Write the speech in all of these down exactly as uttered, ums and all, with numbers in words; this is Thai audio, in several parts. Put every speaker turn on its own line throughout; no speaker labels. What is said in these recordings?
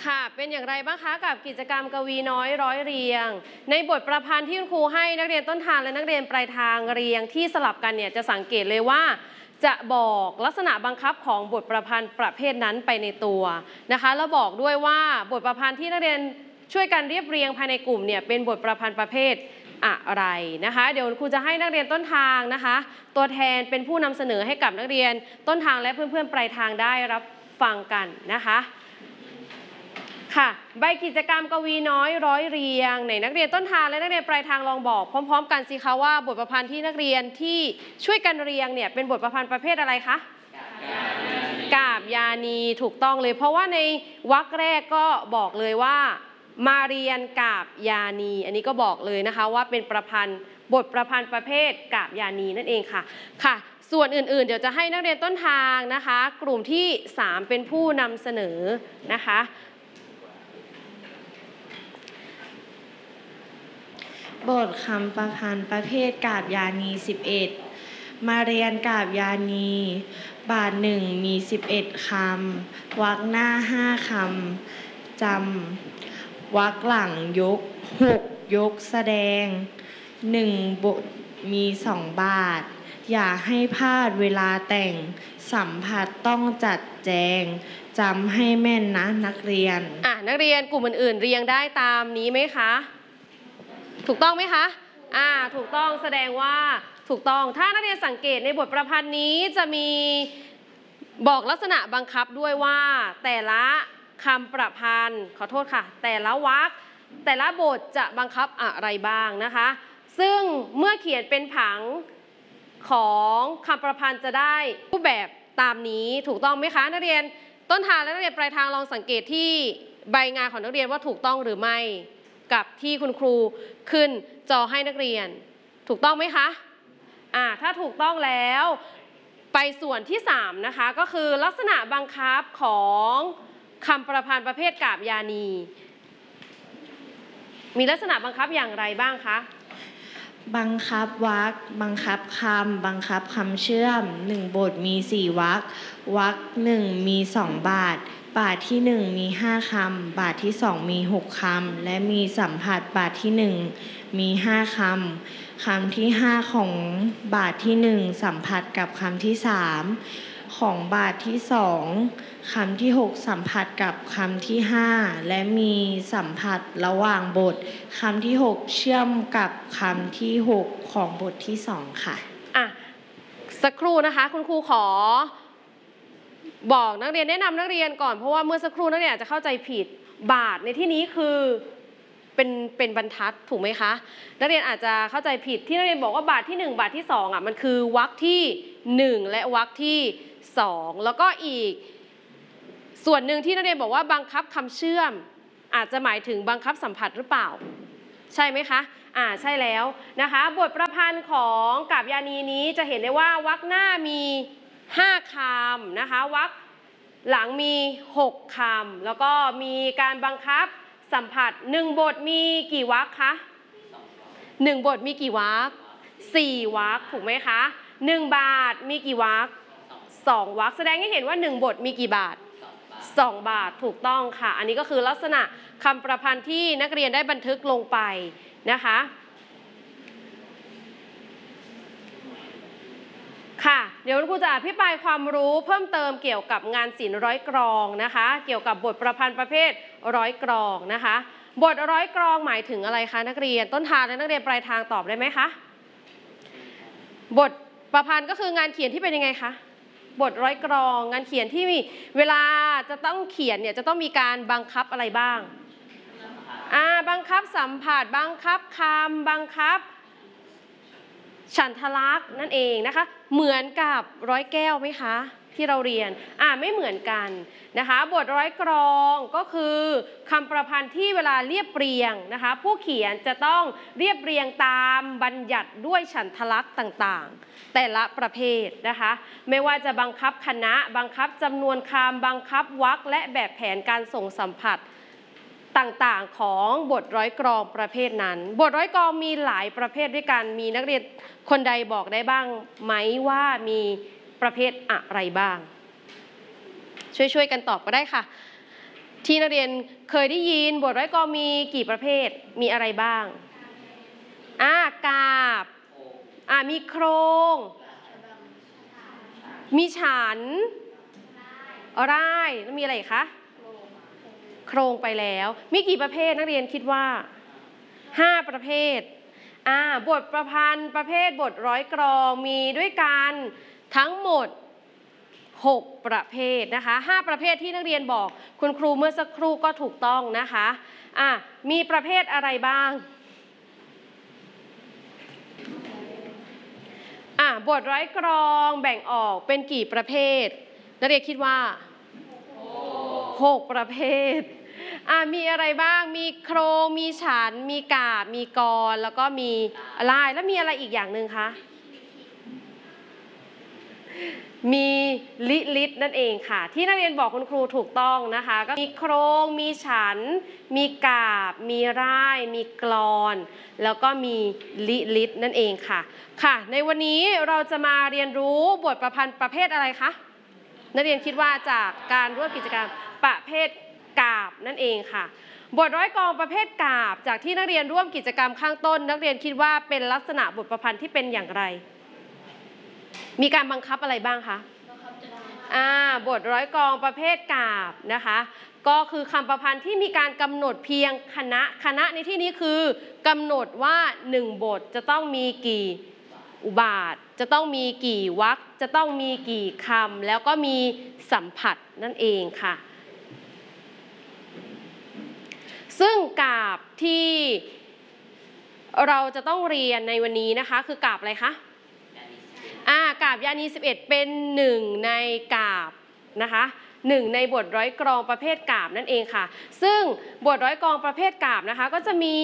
ค่ะเป็นอย่างไรบ้างคะกับกิจกรรมกวีน้อยร้อยเรียงในบทประพันธ์ที่คุณครูให้นักเรียนต้นทางและนักเรียนปลายทางเรียงที่สลับกันเนี่ยจะสังเกตเลยว่าจะบอกลักษณะบังคับของบทประพันธ์ประเภทนั้นไปในตัวนะคะแล้วบอกด้วยว่าบทประพันธ์ที่นักเรียนช่วยกันเรียบเรียงภายในกลุ่มเนี่ยเป็นบทประพันธ์ประเภทอะไรนะคะเดี๋ยวครูจะให้นักเรียนต้นทางนะคะตัวแทนเป็นผู้นำเสนอให้กับนักเรียนต้นทางและเพื่อนๆปลายทางได้รับฟังกันนะคะค่ะใบกิจกรรมกวีน้อยร้อยเรียงในนักเรียนต้นทางและนักเรียนปลายทางลองบอกพร้อมๆกันสิคะว่าบทประพันธ์ที่นักเรียนที่ช่วยกันเรียงเนี่ยเป็นบทประพันธ์ประเภทอะไรคะกาบยานีถูกต้องเลยเพราะว่าในวรรคแรกก็บอกเลยว่ามาเรียนกาบยานีอันนี้ก็บอกเลยนะคะว่าเป็นประพันธ์บทประพันธ์ประเภทกาบยานีนั่นเองค่ะค่ะส่วนอื่นๆเดี๋ยวจะให้นักเรียนต้นทางนะคะกลุ่มที่สามเป็นผู้นำเสนอนะคะ
บทคำประพันธ์ประเภทกาบยานีสิบเอ็ดมาเรียนกาบยานีบาทหนึ่งมีสิบเอ็ดคำวรรคหน้าห้าคำจำวรรคหลังยกหกยกแสดงหนึ่งบทมีสองบาทอย่าให้พลาดเวลาแต่งสัมผัสต้องจัดแจงจำให้แม่นนะนักเรียน
อ่ะนักเรียนกลุ่มอื่นๆเรียงได้ตามนี้ไหมคะถูกต้องไหมคะอ่าถูกต้องแสดงว่าถูกต้องถ้านักเรียนสังเกตในบทประพันธ์นี้จะมีบอกลักษณะบังคับด้วยว่าแต่ละคำประพันธ์ขอโทษค่ะแต่ละวรรคแต่ละบทจะบังคับอะไรบ้างนะคะซึ่งเมื่อเขียนเป็นผังของคำประพันธ์จะได้รูปแบบตามนี้ถูกต้องไหมคะนักเรียนต้นทางและนักเรียนปลายทางลองสังเกตที่ใบงานของนักเรียนว่าถูกต้องหรือไม่กับที่คุณครูขึ้นจอให้นักเรียนถูกต้องไหมคะอ่าถ้าถูกต้องแล้วไปส่วนที่สามนะคะก็คือลักษณะบังคับของคำประพันธ์ประเภทกาบยานีมีลักษณะบังคับอย่างไรบ้างคะ
บังคับวรรคบังคับคำบังคับคำเชื่อมหนึ่งบทมีสี่วรรควรรคหนึ่งมีสองบาทบาทที่หนึ่งมีห้าคำบาทที่สองมีหกคำและมีสัมผัสบาทที่หนึ่งมีห้าคำคำที่ห้าของบาทที่หนึ่งสัมผัสกับคำที่สามของบาทที่สองคำที่หกสัมผัสกับคำที่ห้าและมีสัมผัสระหว่างบทคำที่หกเชื่อมกับคำที่หกของบทที่สองค่ะ
อ่ะสักครู่นะคะคุณครูขอบอกนักเรียนแนะนำนักเรียนก่อนเพราะว่าเมื่อสักครู่นักเรียนอาจจะเข้าใจผิดบาทในที่นี้คือเป็นเป็นบรรทัดถูกไหมคะนักเรียนอาจจะเข้าใจผิดที่นักเรียนบอกว่าบาทที่หนึ่งบาทที่สองอ่ะมันคือวรรคที่หนึ่งและวรรคที่สองแล้วก็อีกส่วนหนึ่งที่นักเรียนบอกว่าบังคับคำเชื่อมอาจจะหมายถึงบังคับสัมผัสหรือเปล่าใช่ไหมคะอ่าใช่แล้วนะคะบทประพันธ์ของกาบยานีนี้จะเห็นได้ว่าวรรคหน้ามีห้าคำนะคะวรรคหลังมีหกคำแล้วก็มีการบังคับสัมผัสหนึ่งบทมีกี่วรรคคะหนึ่งบทมีกี่วรรคสี่วรรคถูกไหมคะหนึ่งบาทมีกี่วรรคสองวรรคแสดงให้เห็นว่าหนึ่งบทมีกี่บาทสองบาทถูกต้องค่ะอันนี้ก็คือลักษณะคำประพันธ์ที่นักเรียนได้บันทึกลงไปนะคะค่ะเดี๋ยวครูจะอภิปรายความรู้เพิ่มเติมเกี่ยวกับงานศิลป์ร้อยกรองนะคะเกี่ยวกับบทประพันธ์ประเภทร้อยกรองนะคะบทร้อยกรองหมายถึงอะไรคะนักเรียนต้นทางและนักเรียนปลายทางตอบได้ไหมคะบทประพันธ์ก็คืองานเขียนที่เป็นยังไงคะบทร้อยกรองงานเขียนที่มีเวลาจะต้องเขียนเนี่ยจะต้องมีการบังคับอะไรบ้างอ่าบังคับสัมผัสบังคับคำบังคับฉันทลักษณ์นั่นเองนะคะเหมือนกับร้อยแก้วไหมคะที่เราเรียนอ่าไม่เหมือนกันนะคะบทร้อยกรองก็คือคำประพันธ์ที่เวลาเรียบเรียงนะคะผู้เขียนจะต้องเรียบเรียงตามบัญญัติด้วยฉันทลักษณ์ต่างๆแต่ละประเภทนะคะไม่ว่าจะบังคับคณะบังคับจำนวนคำบังคับวรรคและแบบแผนการส่งสัมผัสต่างๆของบทร้อยกรองประเภทนั้นบทร้อยกรองมีหลายประเภทด้วยกันมีนักเรียนคนใดบอกได้บ้างไหมว่ามีประเภทอะไรบ้างช่วยๆกันตอบก็ได้ค่ะที่นักเรียนเคยได้ยินบทร้อยกลองมีกี่ประเภทมีอะไรบ้างอ่ากาบอ่ามีโครงมีฉันร่ายแล้วมีอะไรอีกคะโครงไปแล้วมีกี่ประเภทนักเรียนคิดว่าห้าประเภทอ่าบทประพันธ์ประเภทบทร้อยกลองมีด้วยกันทั้งหมดหกประเภทนะคะห้าประเภทที่นักเรียนบอกคุณครูเมื่อสักครู่ก็ถูกต้องนะคะอ่ะมีประเภทอะไรบ้างอ่ะบทร้อยกลองแบ่งออกเป็นกี่ประเภทนักเรียนคิดว่าหกประเภทอ่ะมีอะไรบ้างมีโครงมีฉันมีกาบมีกรแล้วก็มีลายแล้วมีอะไรอีกอย่างหนึ่งคะมีลิลิตนั่นเองค่ะที่นักเรียนบอกคุณครูถูกต้องนะคะก็มีโครงมีฉันมีกาบมีร่ายมีกลอนแล้วก็มีลิลิตนั่นเองค่ะค่ะในวันนี้เราจะมาเรียนรู้บทประพันธ์ประเภทอะไรคะนักเรียนคิดว่าจากการร่วมกิจกรรมประเภทกาบนั่นเองค่ะบทร้อยกลองประเภทกาบจากที่นักเรียนร่วมกิจกรรมข้างต้นนักเรียนคิดว่าเป็นลักษณะบทประพันธ์ที่เป็นอย่างไรมีการบังคับอะไรบ้างคะอ่าบทร้อยกลองประเภทกาบนะคะก็คือคำประพันธ์ที่มีการกำหนดเพียงคณะคณะในที่นี้คือกำหนดว่าหนึ่งบทจะต้องมีกี่อุบาทจะต้องมีกี่วรรคจะต้องมีกี่คำแล้วก็มีสัมผัสนั่นเองค่ะซึ่งกาบที่เราจะต้องเรียนในวันนี้นะคะคือกาบอะไรคะอ่ากาบยานีสิบเอ็ดเป็นหนึ่งในกาบนะคะหนึ่งในบทร้อยกลองประเภทกาบนั่นเองค่ะซึ่งบทร้อยกลองประเภทกาบนะคะก็จะมี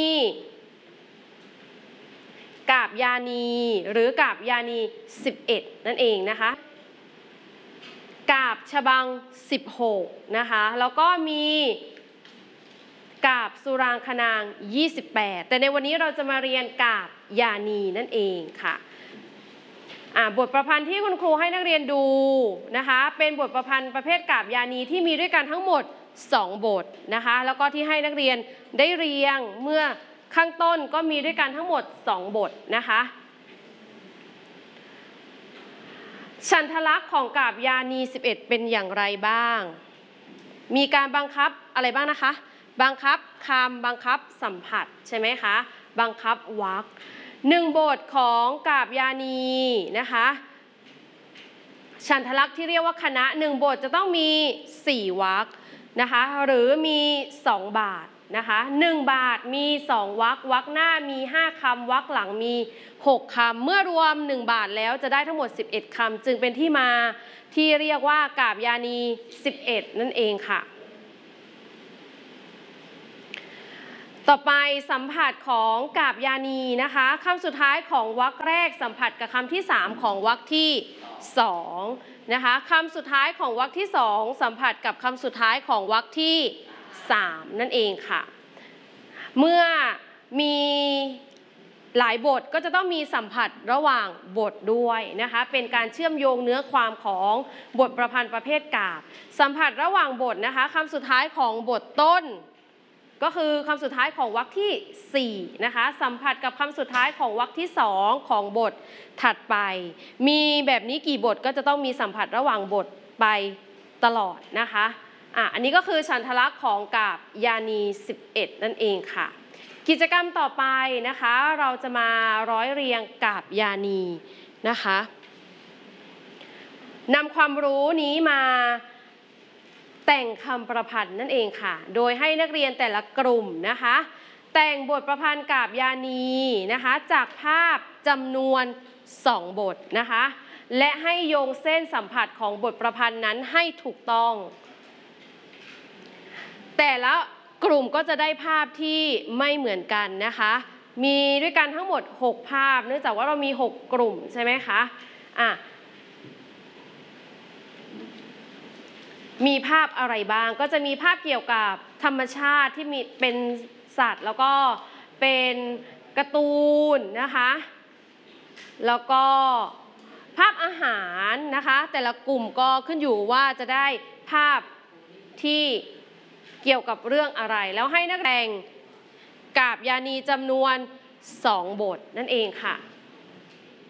กาบยานีหรือกาบยานีสิบเอ็ดนั่นเองนะคะกาบฉบังสิบหกนะคะแล้วก็มีกาบสุรางคนางยี่สิบแปดแต่ในวันนี้เราจะมาเรียนกาบยานีนั่นเองค่ะบทประพันธ์ที่คุณครูให้นักเรียนดูนะคะเป็นบทประพันธ์ประเภทกาบยานีที่มีด้วยกันทั้งหมดสองบทนะคะแล้วก็ที่ให้นักเรียนได้เรียงเมื่อข้างต้นก็มีด้วยกันทั้งหมดสองบทนะคะฉันทลักษณ์ของกาบยานีสิบเอ็ดเป็นอย่างไรบ้างมีการบังคับอะไรบ้างนะคะบังคับคำบังคับสัมผัสใช่ไหมคะบังคับวรรคหนึ่งบทของกาบยานีนะคะฉันทลักษณ์ที่เรียกว่าคณะหนึ่งบทจะต้องมีสี่วรรคนะคะหรือมีสองบาทนะคะหนึ่งบาทมีสองวรรควรรคหน้ามีห้าคำวรรคหลังมีหกคำเมื่อรวมหนึ่งบาทแล้วจะได้ทั้งหมดสิบเอ็ดคำจึงเป็นที่มาที่เรียกว่ากาบยานีสิบเอ็ดนั่นเองค่ะต่อไปสัมผัสของกาบยานีนะคะคำสุดท้ายของวรรคแรกสัมผัสกับคำที่สามของวรรคที่สองนะคะคำสุดท้ายของวรรคที่สองสัมผัสกับคำสุดท้ายของวรรคที่สามนั่นเองค่ะเมื่อมีหลายบทก็จะต้องมีสัมผัสระหว่างบทด้วยนะคะเป็นการเชื่อมโยงเนื้อความของบทประพันธ์ประเภทกาบสัมผัสระหว่างบทนะคะคำสุดท้ายของบทต้นก็คือคำสุดท้ายของวรรคที่สี่นะคะสัมผัสกับคำสุดท้ายของวรรคที่สองของบทถัดไปมีแบบนี้กี่บทก็จะต้องมีสัมผัสระหว่างบทไปตลอดนะคะอ่ะอันนี้ก็คือฉันทลักษณ์ของกาบยานีสิบเอ็ดนั่นเองค่ะกิจกรรมต่อไปนะคะเราจะมาร้อยเรียงกาบยานีนะคะนำความรู้นี้มาแต่งคำประพันธ์นั่นเองค่ะโดยให้นักเรียนแต่ละกลุ่มนะคะแต่งบทประพันธ์กาบยานีนะคะจากภาพจำนวนสองบทนะคะและให้โยงเส้นสัมผัสของบทประพันธ์นั้นให้ถูกต้องแต่ละกลุ่มก็จะได้ภาพที่ไม่เหมือนกันนะคะมีด้วยกันทั้งหมดหกภาพเนื่องจากว่าเรามีหกกลุ่มใช่ไหมคะอ่ะมีภาพอะไรบ้างก็จะมีภาพเกี่ยวกับธรรมชาติที่มีเป็นสัตว์แล้วก็เป็นการ์ตูนนะคะแล้วก็ภาพอาหารนะคะแต่ละกลุ่มก็ขึ้นอยู่ว่าจะได้ภาพที่เกี่ยวกับเรื่องอะไร แล้วให้นักแต่งกาบยานีจำนวนสองบทนั่นเองค่ะ